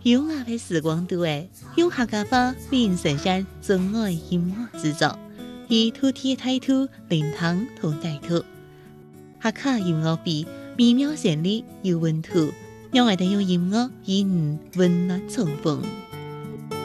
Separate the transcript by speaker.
Speaker 1: 优雅的时光度诶，用客家话为人呈现真爱音乐制作，以土地的态度聆听同带土。客家音乐比美妙旋律有温度，让我哋用音乐与你温暖重逢。